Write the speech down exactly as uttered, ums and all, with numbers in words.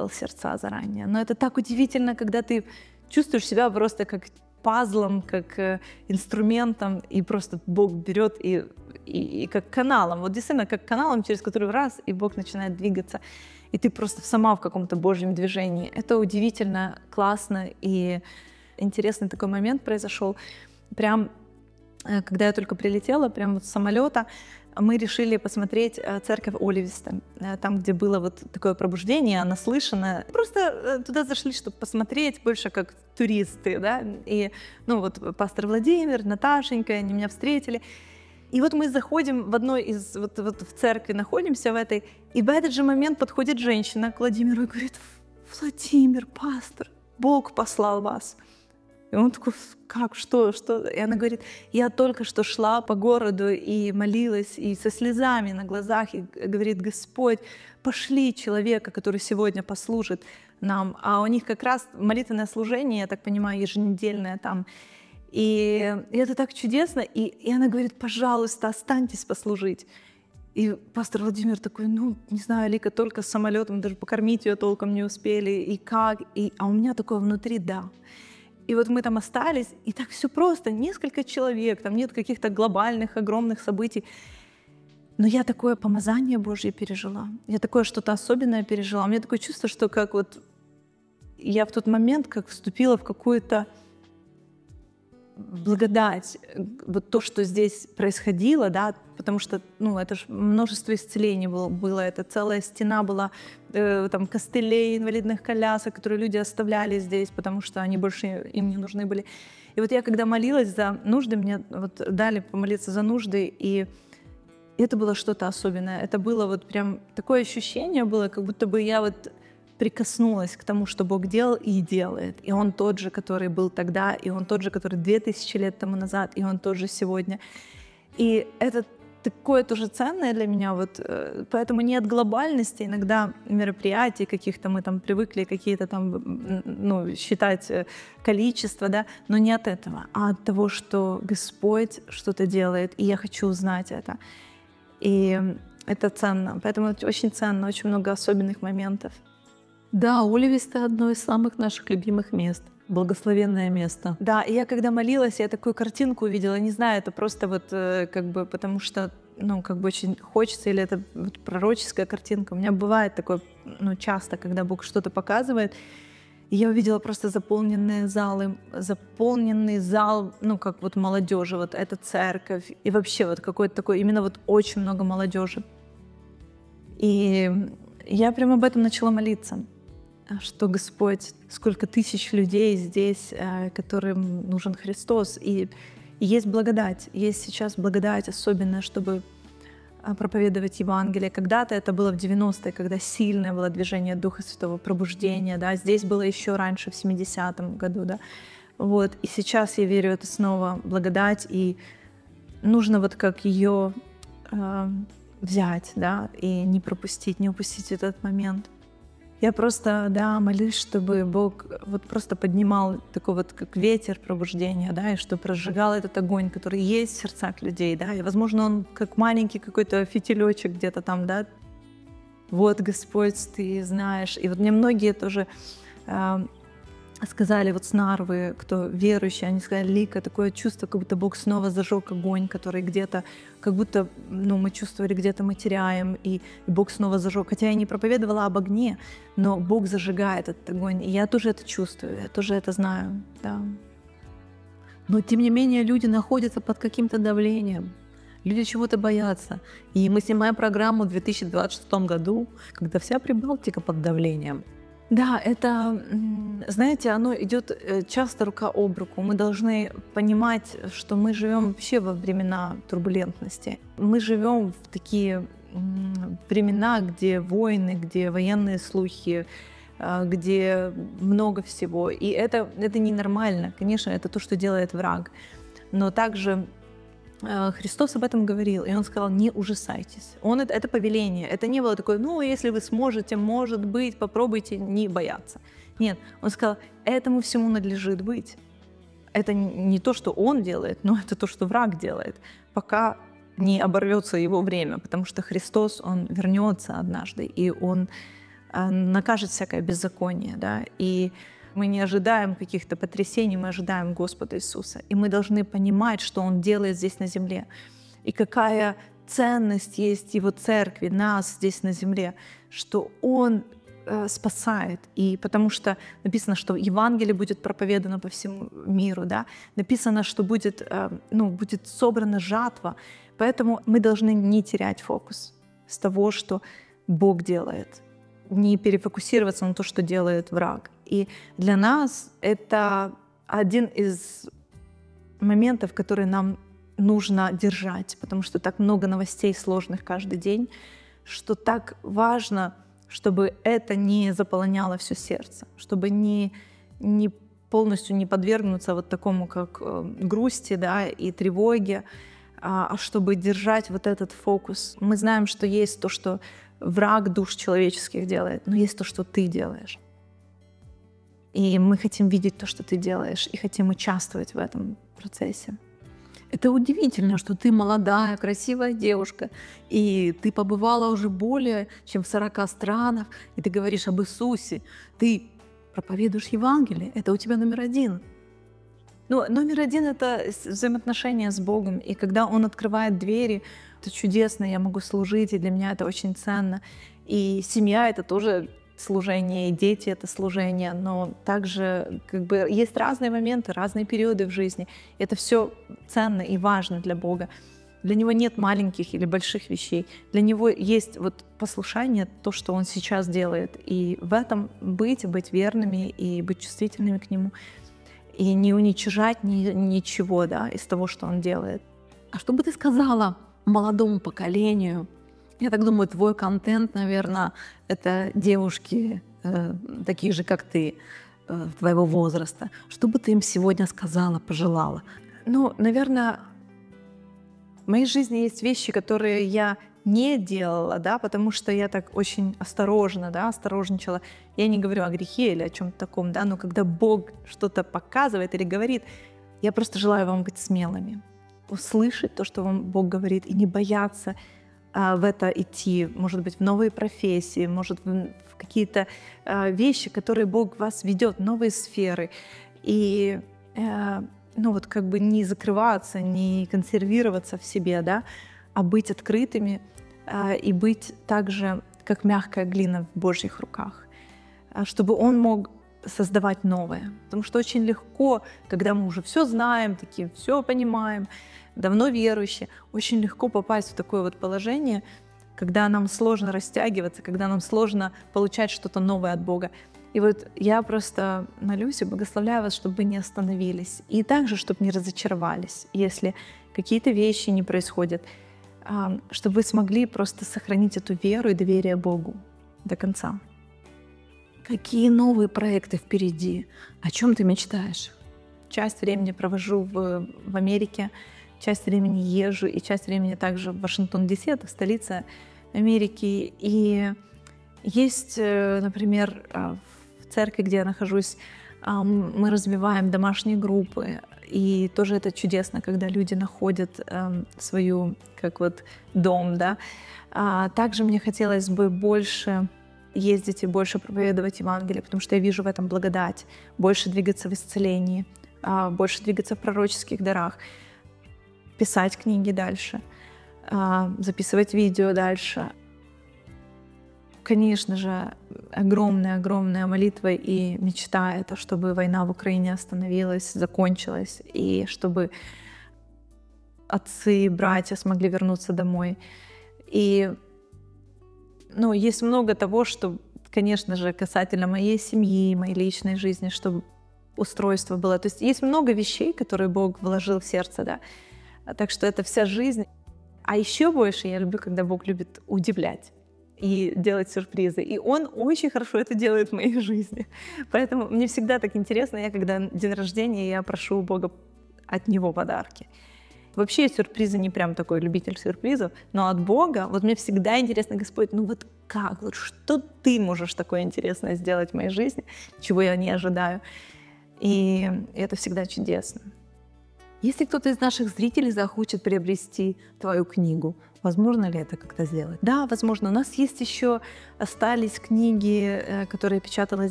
подготавливал сердца заранее. Но это так удивительно, когда ты чувствуешь себя просто как пазлом, как э, инструментом, и просто Бог берет и, и, и как каналом, вот действительно как каналом, через который раз, и Бог начинает двигаться, и ты просто сама в каком-то Божьем движении. Это удивительно, классно, и интересный такой момент произошел. Прям, э, когда я только прилетела, прямо вот с самолета, мы решили посмотреть церковь Оливиста, там, где было вот такое пробуждение, наслышанное. Просто туда зашли, чтобы посмотреть, больше как туристы, да, и, ну, вот пастор Владимир, Наташенька, они меня встретили. И вот мы заходим в одной из, вот, вот в церкви находимся в этой, и в этот же момент подходит женщина к Владимиру и говорит: Владимир, пастор, Бог послал вас. И он такой: как, что, что? И она говорит: я только что шла по городу и молилась, и со слезами на глазах, и говорит: Господь, пошли человека, который сегодня послужит нам. А у них как раз молитвенное служение, я так понимаю, еженедельное там. И, и это так чудесно. И, и она говорит: пожалуйста, останьтесь послужить. И пастор Владимир такой: ну, не знаю, Лика, только с самолетом, даже покормить ее толком не успели. И как? И, а у меня такое внутри: да. И вот мы там остались, и так все просто, несколько человек, там нет каких-то глобальных, огромных событий. Но я такое помазание Божье пережила, я такое что-то особенное пережила. У меня такое чувство, что как вот я в тот момент как вступила в какую-то благодать, вот то, что здесь происходило, да, потому что, ну, это же множество исцелений было, было, это целая стена была, э, там, костылей, инвалидных колясок, которые люди оставляли здесь, потому что они больше им не нужны были. И вот я, когда молилась за нужды, мне вот дали помолиться за нужды, и это было что-то особенное. Это было вот прям такое ощущение было, как будто бы я вот прикоснулась к тому, что Бог делал и делает. И Он тот же, который был тогда, и Он тот же, который две тысячи лет тому назад, и Он тот же сегодня. И это такое тоже ценное для меня. Вот, поэтому нет глобальности иногда мероприятий каких-то, мы там привыкли какие-то там, ну, считать количество, да, но не от этого, а от того, что Господь что-то делает, и я хочу узнать это. И это ценно. Поэтому это очень ценно, очень много особенных моментов. Да, Оливист — это одно из самых наших любимых мест. Благословенное место. Да, и я когда молилась, я такую картинку увидела, не знаю, это просто вот как бы потому что, ну, как бы очень хочется, или это вот пророческая картинка. У меня бывает такое, ну, часто, когда Бог что-то показывает, и я увидела просто заполненные залы, заполненный зал, ну, как вот молодежи, вот эта церковь, и вообще вот какой-то такой, именно вот очень много молодежи. И я прямо об этом начала молиться, что Господь, сколько тысяч людей здесь, которым нужен Христос, и есть благодать, есть сейчас благодать особенная, чтобы проповедовать Евангелие. Когда-то это было в девяностые, когда сильное было движение Духа Святого, пробуждение, да, здесь было еще раньше, в семидесятом году, да, вот, и сейчас я верю, это снова благодать, и нужно вот как ее э, взять, да, и не пропустить, не упустить этот момент. Я просто, да, молюсь, чтобы Бог вот просто поднимал такой вот как ветер пробуждения, да, и чтобы разжигал этот огонь, который есть в сердцах людей, да, и, возможно, он как маленький какой-то фитилечек где-то там, да. Вот, Господь, Ты знаешь. И вот мне многие тоже э, сказали, вот с Нарвы, кто верующий, они сказали: Лика, такое чувство, как будто Бог снова зажег огонь, который где-то, как будто, ну, мы чувствовали, где-то мы теряем, и, и Бог снова зажег. Хотя я не проповедовала об огне, но Бог зажигает этот огонь, и я тоже это чувствую, я тоже это знаю, да. Но, тем не менее, люди находятся под каким-то давлением, люди чего-то боятся. И мы снимаем программу в две тысячи двадцать шестом году, когда вся Прибалтика под давлением. Да, это, знаете, оно идет часто рука об руку. Мы должны понимать, что мы живем вообще во времена турбулентности. Мы живем в такие времена, где войны, где военные слухи, где много всего. И это, это ненормально. Конечно, это то, что делает враг. Но также Христос об этом говорил, и Он сказал: не ужасайтесь. Он, это, это повеление. Это не было такое: ну, если вы сможете, может быть, попробуйте не бояться. Нет, Он сказал: этому всему надлежит быть. Это не то, что Он делает, но это то, что враг делает, пока не оборвется его время, потому что Христос, Он вернется однажды, и Он накажет всякое беззаконие, да, и мы не ожидаем каких-то потрясений, мы ожидаем Господа Иисуса. И мы должны понимать, что Он делает здесь на земле, и какая ценность есть Его церкви, нас здесь на земле, что Он э, спасает. И потому что написано, что Евангелие будет проповедано по всему миру, да? Написано, что будет, э, ну, будет собрана жатва. Поэтому мы должны не терять фокус с того, что Бог делает, не перефокусироваться на то, что делает враг. И для нас это один из моментов, которые нам нужно держать, потому что так много новостей сложных каждый день, что так важно, чтобы это не заполоняло все сердце, чтобы не, не полностью не подвергнуться вот такому, как э, грусти, да, и тревоге, а, а чтобы держать вот этот фокус. Мы знаем, что есть то, что враг душ человеческих делает, но есть то, что ты делаешь. И мы хотим видеть то, что ты делаешь, и хотим участвовать в этом процессе. Это удивительно, что ты молодая, красивая девушка, и ты побывала уже более чем в сорока странах, и ты говоришь об Иисусе, ты проповедуешь Евангелие, это у тебя номер один. Ну, номер один — это взаимоотношения с Богом, и когда Он открывает двери, это чудесно, я могу служить, и для меня это очень ценно. И семья — это тоже служение, и дети — это служение, но также как бы есть разные моменты, разные периоды в жизни. Это все ценно и важно для Бога. Для Него нет маленьких или больших вещей. Для Него есть вот послушание, то, что Он сейчас делает. И в этом быть, быть верными и быть чувствительными к Нему. И не уничижать ни, ничего, да, из того, что Он делает. А что бы ты сказала молодому поколению? Я так думаю, твой контент, наверное, это девушки, э, такие же, как ты, э, твоего возраста. Что бы ты им сегодня сказала, пожелала? Ну, наверное, в моей жизни есть вещи, которые я не делала, да, потому что я так очень осторожно, да, осторожничала. Я не говорю о грехе или о чем-то таком, да, но когда Бог что-то показывает или говорит, я просто желаю вам быть смелыми, услышать то, что вам Бог говорит, и не бояться в это идти, может быть, в новые профессии, может, в какие-то вещи, которые Бог вас ведет, новые сферы. И, ну, вот как бы не закрываться, не консервироваться в себе, да, а быть открытыми и быть также, как мягкая глина в Божьих руках, чтобы Он мог создавать новое. Потому что очень легко, когда мы уже все знаем, такие все понимаем, давно верующие, очень легко попасть в такое вот положение, когда нам сложно растягиваться, когда нам сложно получать что-то новое от Бога. И вот я просто молюсь и благословляю вас, чтобы вы не остановились. И также, чтобы не разочаровались, если какие-то вещи не происходят, чтобы вы смогли просто сохранить эту веру и доверие Богу до конца. Какие новые проекты впереди? О чем ты мечтаешь? Часть времени провожу в, в Америке, часть времени езжу, и часть времени также в Вашингтон-Ди Си, это столица Америки. И есть, например, в церкви, где я нахожусь, мы развиваем домашние группы. И тоже это чудесно, когда люди находят свою, как вот, дом, да. Также мне хотелось бы больше ездить и больше проповедовать Евангелие, потому что я вижу в этом благодать, больше двигаться в исцелении, больше двигаться в пророческих дарах, писать книги дальше, записывать видео дальше. Конечно же, огромная-огромная молитва и мечта — это чтобы война в Украине остановилась, закончилась, и чтобы отцы и братья смогли вернуться домой. И ну, есть много того, что, конечно же, касательно моей семьи, моей личной жизни, чтобы устройство было. То есть есть много вещей, которые Бог вложил в сердце, да. Так что это вся жизнь. А еще больше я люблю, когда Бог любит удивлять и делать сюрпризы. И Он очень хорошо это делает в моей жизни. Поэтому мне всегда так интересно, я когда день рождения, я прошу у Бога от Него подарки. Вообще сюрпризы не прям такой любитель сюрпризов, но от Бога, вот мне всегда интересно, Господь, ну вот как, вот что Ты можешь такое интересное сделать в моей жизни, чего я не ожидаю. И это всегда чудесно. Если кто-то из наших зрителей захочет приобрести твою книгу, возможно ли это как-то сделать? Да, возможно. У нас есть еще остались книги, э, которые я печатала